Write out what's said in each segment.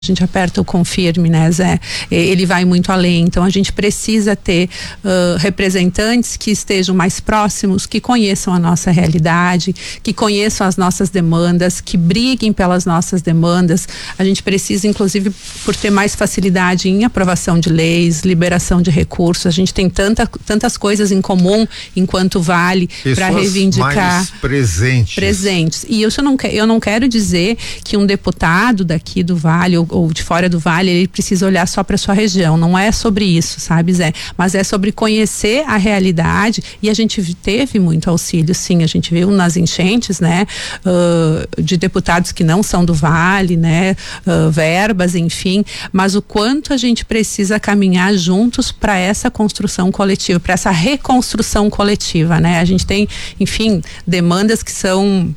A gente aperta o confirme, né, Zé? Ele vai muito além. Então, a gente precisa ter representantes que estejam mais próximos, que conheçam a nossa realidade, que conheçam as nossas demandas, que briguem pelas nossas demandas. A gente precisa, inclusive, por ter mais facilidade em aprovação de leis, liberação de recursos. A gente tem tantas coisas em comum enquanto Vale para reivindicar. Mais presentes. E eu não quero dizer que um deputado daqui do Vale ou de fora do Vale, ele precisa olhar só para sua região. Não é sobre isso, sabe, Zé? Mas é sobre conhecer a realidade, e a gente teve muito auxílio, sim. A gente viu nas enchentes, né, de deputados que não são do Vale, né, verbas, enfim, mas o quanto a gente precisa caminhar juntos para essa construção coletiva, para essa reconstrução coletiva, né? A gente tem, enfim, demandas que são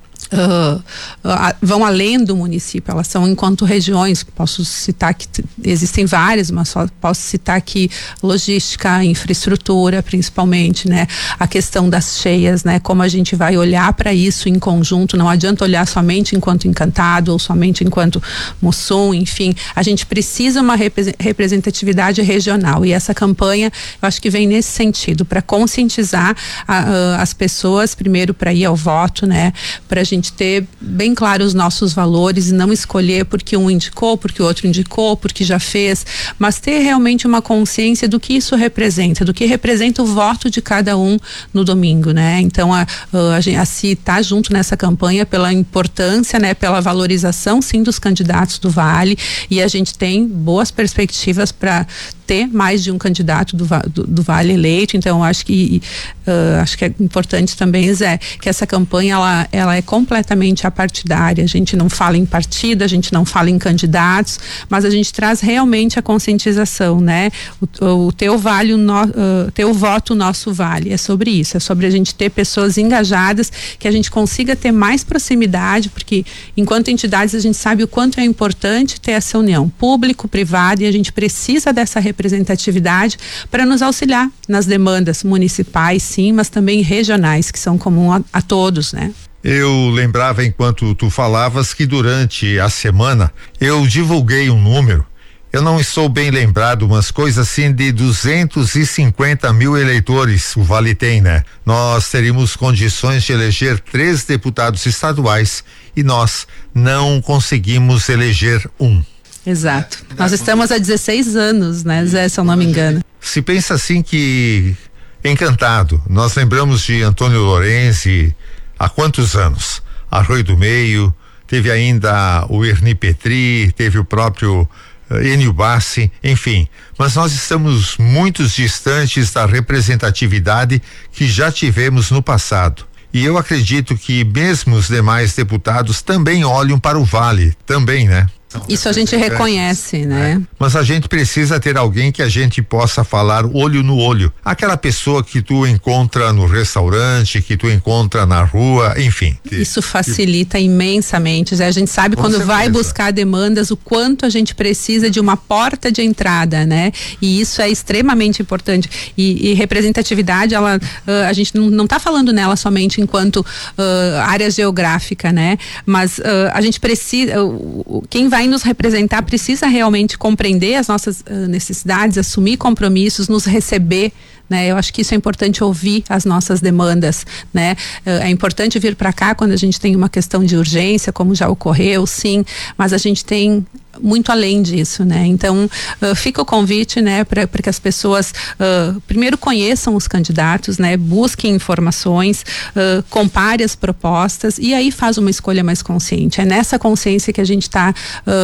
vão além do município, elas são enquanto regiões. Posso citar que existem várias, mas só posso citar aqui logística, infraestrutura, principalmente, né? A questão das cheias, né? Como a gente vai olhar para isso em conjunto. Não adianta olhar somente enquanto Encantado ou somente enquanto Mussum, enfim, a gente precisa uma representatividade regional, e essa campanha eu acho que vem nesse sentido, para conscientizar as pessoas, primeiro para ir ao voto, né? Para a gente ter bem claro os nossos valores e não escolher porque um indicou, porque o outro indicou, porque já fez, mas ter realmente uma consciência do que isso representa, do que representa o voto de cada um no domingo, né? Então a CI está junto nessa campanha pela importância, né? Pela valorização, sim, dos candidatos do Vale, e a gente tem boas perspectivas para ter mais de um candidato do Vale eleito. Então acho que é importante também, Zé, que essa campanha ela é completamente apartidária. A gente não fala em partido, a gente não fala em candidatos, mas a gente traz realmente a conscientização, né? O teu vale, teu voto, o nosso vale. É sobre isso, é sobre a gente ter pessoas engajadas, que a gente consiga ter mais proximidade, porque enquanto entidades a gente sabe o quanto é importante ter essa união público-privada, e a gente precisa dessa representatividade para nos auxiliar nas demandas municipais, sim, mas também regionais, que são comuns a todos, né? Eu lembrava, enquanto tu falavas, que durante a semana eu divulguei um número, eu não estou bem lembrado, umas coisas assim de 250 mil eleitores o Vale tem, né? Nós teríamos condições de eleger 3 deputados estaduais e nós não conseguimos eleger um. Exato. Nós estamos há 16 anos, né, Zé, se eu não me engano. Se pensa assim que Encantado, nós lembramos de Antônio Lorenzi há quantos anos? Arroio do Meio, teve ainda o Erni Petri, teve o próprio Enio Bassi, enfim, mas nós estamos muito distantes da representatividade que já tivemos no passado. E eu acredito que mesmo os demais deputados também olham para o Vale, também, né? Isso a gente reconhece, né? Mas a gente precisa ter alguém que a gente possa falar olho no olho. Aquela pessoa que tu encontra no restaurante, que tu encontra na rua, enfim. Isso facilita imensamente. A gente sabe quando vai buscar demandas o quanto a gente precisa de uma porta de entrada, né? E isso é extremamente importante. E representatividade, a gente não está falando nela somente enquanto área geográfica, né? Mas a gente precisa, quem vai nos representar precisa realmente compreender as nossas necessidades, assumir compromissos, nos receber, né? Eu acho que isso é importante, ouvir as nossas demandas, né? É importante vir para cá quando a gente tem uma questão de urgência, como já ocorreu, sim, mas a gente tem muito além disso, né? Então fica o convite, né, para que as pessoas primeiro conheçam os candidatos, né, busquem informações, compare as propostas e aí faz uma escolha mais consciente. É nessa consciência que a gente está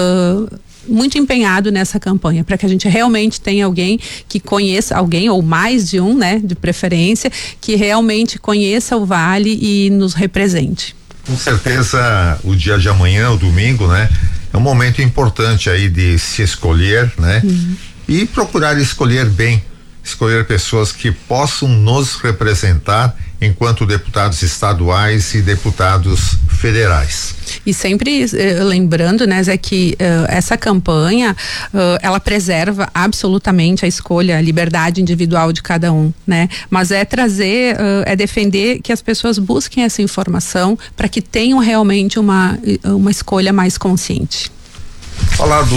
muito empenhado nessa campanha, para que a gente realmente tenha alguém que conheça, alguém ou mais de um, né, de preferência, que realmente conheça o Vale e nos represente. Com certeza o dia de amanhã, o domingo, né, é um momento importante aí de se escolher, né? E procurar escolher bem, escolher pessoas que possam nos representar enquanto deputados estaduais e deputados federais. E sempre lembrando, né, Zé, que essa campanha ela preserva absolutamente a escolha, a liberdade individual de cada um, né? Mas é trazer, é defender que as pessoas busquem essa informação para que tenham realmente uma escolha mais consciente. Falar do